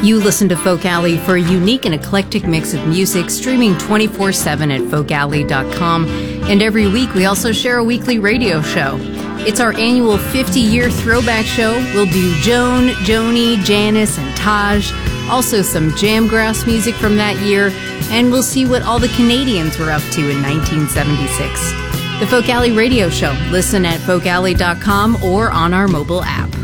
You listen to Folk Alley for a unique and eclectic mix of music, streaming 24/7 at folkalley.com. And every week we also share a weekly radio show. It's our annual 50-year throwback show. We'll do Joan, Joni, Janice, and Taj. Also some jamgrass music from that year. And we'll see what all the Canadians were up to in 1976. The Folk Alley Radio Show. Listen at folkalley.com or on our mobile app.